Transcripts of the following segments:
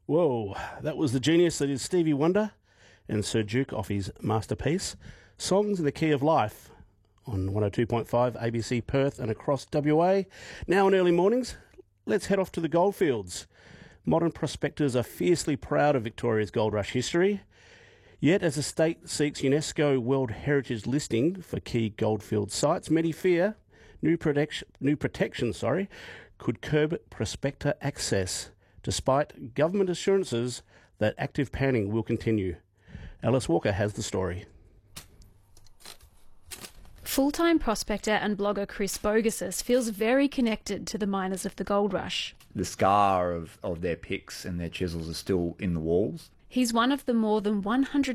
Whoa, that was the genius that is Stevie Wonder and Sir Duke off his masterpiece, Songs in the Key of Life, on 102.5 ABC Perth and across WA. Now in early mornings, let's head off to the goldfields. Modern prospectors are fiercely proud of Victoria's gold rush history. Yet, as the state seeks UNESCO World Heritage listing for key goldfield sites, many fear new protection could curb prospector access, despite government assurances that active panning will continue. Alice Walker has the story. Full-time prospector and blogger Chris Bogasus feels very connected to the miners of the gold rush. The scar of their picks and their chisels are still in the walls. He's one of the more than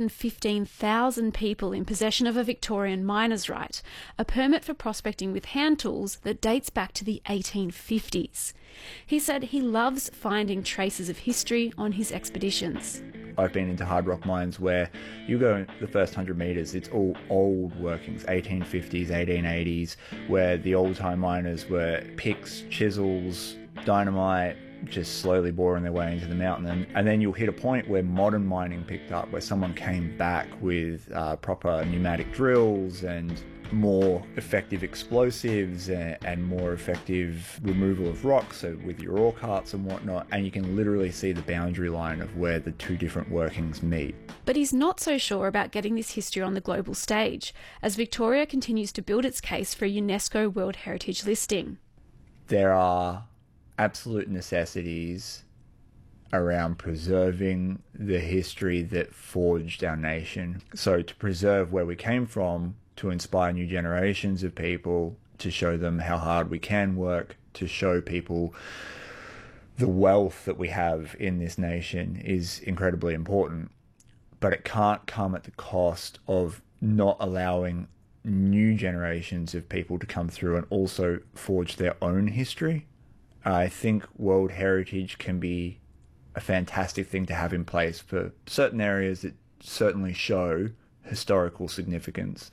115,000 people in possession of a Victorian miner's right, a permit for prospecting with hand tools that dates back to the 1850s. He said he loves finding traces of history on his expeditions. I've been into hard rock mines where you go the first 100 metres, it's all old workings, 1850s, 1880s, where the old-time miners were picks, chisels, dynamite, just slowly boring their way into the mountain. And then you'll hit a point where modern mining picked up, where someone came back with proper pneumatic drills and more effective explosives and more effective removal of rock, so with your ore carts and whatnot, and you can literally see the boundary line of where the two different workings meet. But he's not so sure about getting this history on the global stage, as Victoria continues to build its case for a UNESCO World Heritage listing. There are absolute necessities around preserving the history that forged our nation. So to preserve where we came from, to inspire new generations of people, to show them how hard we can work, to show people the wealth that we have in this nation is incredibly important. But it can't come at the cost of not allowing new generations of people to come through and also forge their own history. I think World Heritage can be a fantastic thing to have in place for certain areas that certainly show historical significance.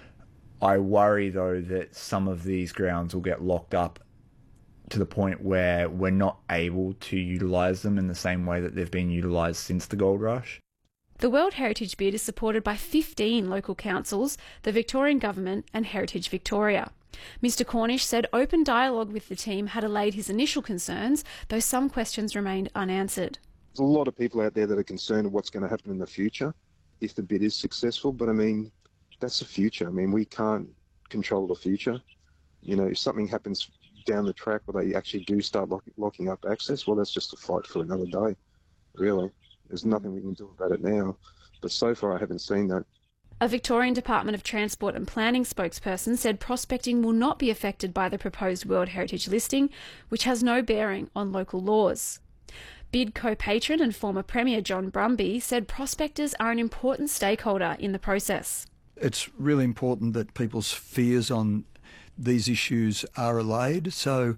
I worry, though, that some of these grounds will get locked up to the point where we're not able to utilise them in the same way that they've been utilised since the gold rush. The World Heritage bid is supported by 15 local councils, the Victorian Government and Heritage Victoria. Mr Cornish said open dialogue with the team had allayed his initial concerns, though some questions remained unanswered. There's a lot of people out there that are concerned of what's going to happen in the future if the bid is successful, but I mean, that's the future. I mean, we can't control the future. You know, if something happens down the track where they actually do start locking up access, well, that's just a fight for another day, really. There's nothing we can do about it now, but so far I haven't seen that. A Victorian Department of Transport and Planning spokesperson said prospecting will not be affected by the proposed World Heritage listing, which has no bearing on local laws. Bid co-patron and former Premier John Brumby said prospectors are an important stakeholder in the process. It's really important that people's fears on these issues are allayed. So